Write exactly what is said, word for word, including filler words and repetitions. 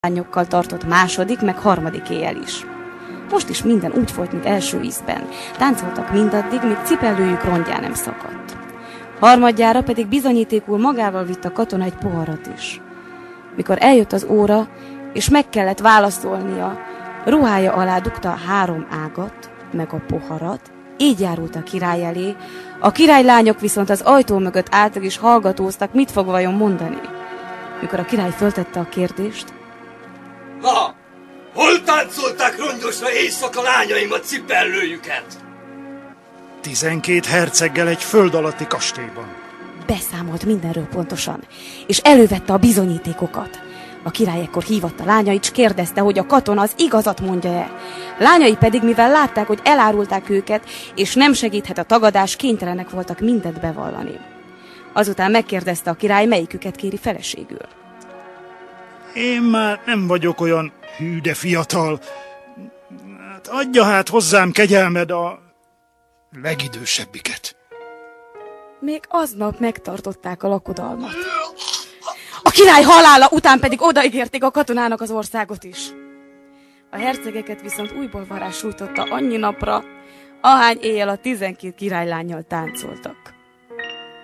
lányokkal tartott második, meg harmadik éjjel is. Most is minden úgy folyt, mint első ízben. Táncoltak mindaddig, míg cipellőjük rongyá nem szakadt. Harmadjára pedig bizonyítékul magával vitt a katona egy poharat is. Mikor eljött az óra, és meg kellett válaszolnia, ruhája alá dugta a három ágat, meg a poharat, így járult a király elé, a királylányok viszont az ajtó mögött álltak és hallgatóztak, mit fog vajon mondani. Mikor a király föltette a kérdést: Na, hol táncolták rongyosra éjszaka lányaim a cipellőjüket? Tizenkét herceggel egy föld alatti kastélyban. Beszámolt mindenről pontosan, és elővette a bizonyítékokat. A király ekkor hívatta lányait, s kérdezte, hogy a katona az igazat mondja-e. Lányai pedig, mivel látták, hogy elárulták őket, és nem segíthet a tagadás, kénytelenek voltak mindent bevallani. Azután megkérdezte a király, melyiküket kéri feleségül. Én már nem vagyok olyan hű, de fiatal. Hát adja hát hozzám kegyelmed a legidősebbiket. Még aznap megtartották a lakodalmat. A király halála után pedig odaígérték a katonának az országot is. A hercegeket viszont újból varázs sújtotta annyi napra, ahány éjjel a tizenkét királylánnyal táncoltak.